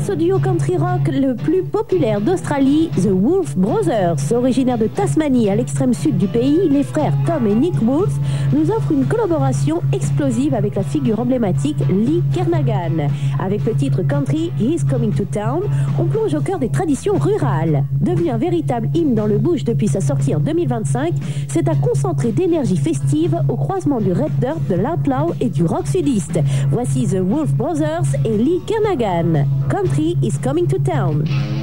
au duo country rock le plus populaire d'Australie, The Wolf Brothers. Originaires de Tasmanie à l'extrême sud du pays, les frères Tom et Nick Wolf nous offrent une collaboration explosive avec la figure emblématique Lee Kernaghan. Avec le titre country He's Coming to Town, on plonge au cœur des traditions rurales. Devenu un véritable hymne dans le bush depuis sa sortie en 2025, c'est un concentré d'énergie festive au croisement du red dirt, de l'outlaw et du rock sudiste. Voici The Wolf Brothers et Lee Kernaghan. Country is coming to town.